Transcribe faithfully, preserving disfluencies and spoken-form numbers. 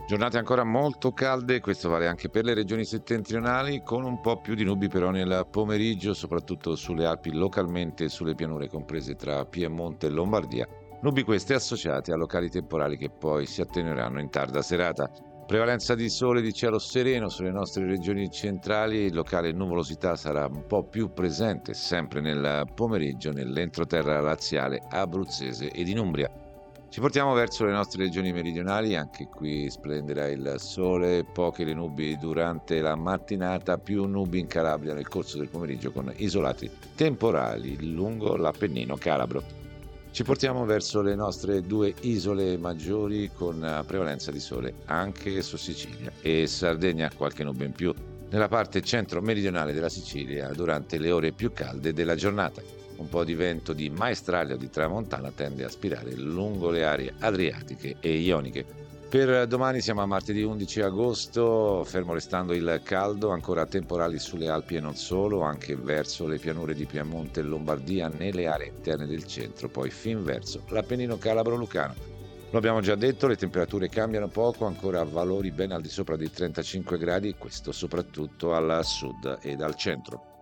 Giornate ancora molto calde, questo vale anche per le regioni settentrionali, con un po' più di nubi però nel pomeriggio, soprattutto sulle Alpi, localmente e sulle pianure comprese tra Piemonte e Lombardia. Nubi queste associate a locali temporali che poi si attenueranno in tarda serata. Prevalenza di sole e di cielo sereno sulle nostre regioni centrali, locale nuvolosità sarà un po' più presente sempre nel pomeriggio nell'entroterra laziale, abruzzese ed in Umbria. Ci portiamo verso le nostre regioni meridionali, anche qui splenderà il sole, poche le nubi durante la mattinata, più nubi in Calabria nel corso del pomeriggio con isolati temporali lungo l'Appennino calabro. Ci portiamo verso le nostre due isole maggiori con eh, prevalenza di sole anche su Sicilia e Sardegna, qualche nube in più nella parte centro-meridionale della Sicilia durante le ore più calde della giornata. Un po' di vento di maestrale o di tramontana tende a spirare lungo le aree adriatiche e ioniche. Per domani siamo a martedì undici agosto, fermo restando il caldo, ancora temporali sulle Alpi e non solo, anche verso le pianure di Piemonte e Lombardia nelle aree interne del centro, poi fin verso l'Appennino calabro-lucano. Lo abbiamo già detto, le temperature cambiano poco, ancora a valori ben al di sopra dei trentacinque gradi, questo soprattutto al sud ed al centro.